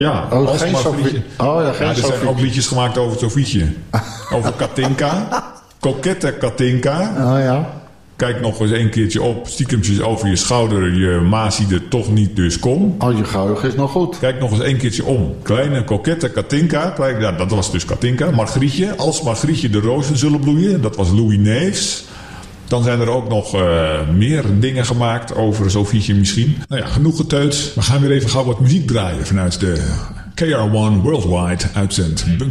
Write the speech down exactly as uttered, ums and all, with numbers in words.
Ja, Oh, als geen Margrietje. Sofie. Oh ja, geen Ja, er zijn Sofie. ook liedjes gemaakt over Sofietje. Over Katinka. Kokette Katinka. Oh ja. Kijk nog eens een keertje op. Stiekemtjes over je schouder. Je maas die er toch niet, dus kom. Oh, je geheugen is nog goed. Kijk nog eens een keertje om. Kleine kokette Katinka. Klein, ja, dat was dus Katinka. Margrietje. Als Margrietje de rozen zullen bloeien. Dat was Louis Neefs. Dan zijn er ook nog uh, meer dingen gemaakt over Sofietje misschien. Nou ja, genoeg geteut. We gaan weer even gauw wat muziek draaien vanuit de K R one Worldwide uitzend.